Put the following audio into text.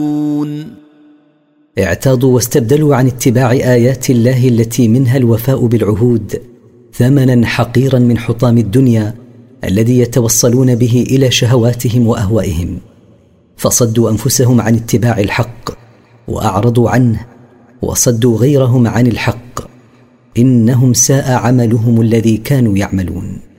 اعتاضوا واستبدلوا عن اتباع آيات الله التي منها الوفاء بالعهود ثمنا حقيرا من حطام الدنيا الذي يتوصلون به إلى شهواتهم وأهوائهم، فصدوا أنفسهم عن اتباع الحق وأعرضوا عنه وصدوا غيرهم عن الحق. إنهم ساء عملهم الذي كانوا يعملون.